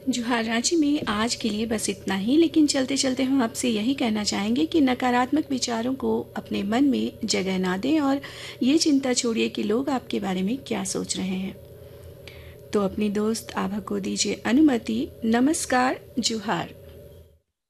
जुहार रांची में आज के लिए बस इतना ही, लेकिन चलते चलते हम आपसे यही कहना चाहेंगे कि नकारात्मक विचारों को अपने मन में जगह ना दें और ये चिंता छोड़िए कि लोग आपके बारे में क्या सोच रहे हैं। तो अपनी दोस्त आभा को दीजिए अनुमति। नमस्कार, जुहार।